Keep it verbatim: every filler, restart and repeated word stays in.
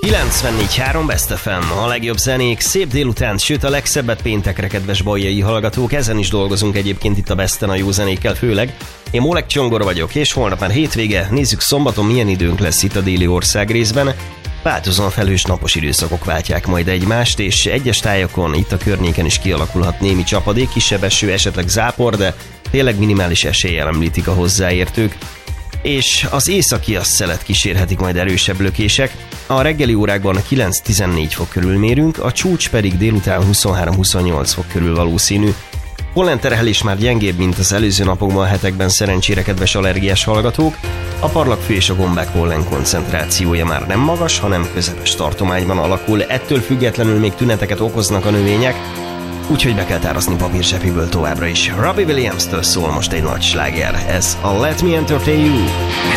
kilencvennégy három Best ef em, a legjobb zenék, szép délután, sőt a legszebbet péntekre, kedves baljai hallgatók, ezen is dolgozunk egyébként itt a Besten a jó zenékkel főleg. Én Molek Csongor vagyok, és holnap már hétvége, nézzük szombaton milyen időnk lesz itt a déli ország részben. Változóan felhős napos időszakok váltják majd egymást, és egyes tájakon itt a környéken is kialakulhat némi csapadék, kisebb eső, esetleg zápor, de tényleg minimális eséllyel említik a hozzáértők. És az északi asszelet kísérhetik majd erősebb lökések. A reggeli órákban kilenc-tizennégy fok körül mérünk, a csúcs pedig délután huszonhárom-huszonnyolc fok körül valószínű. Pollenterhelés már gyengébb, mint az előző napokban, hetekben, szerencsére, kedves allergiás hallgatók. A parlagfű és a gombák pollen koncentrációja már nem magas, hanem közepes tartományban alakul, ettől függetlenül még tüneteket okoznak a növények, úgyhogy be kell tárazni papírsepiből továbbra is. Robbie Williams-től szól most egy nagy sláger, ez a Let Me Entertain You.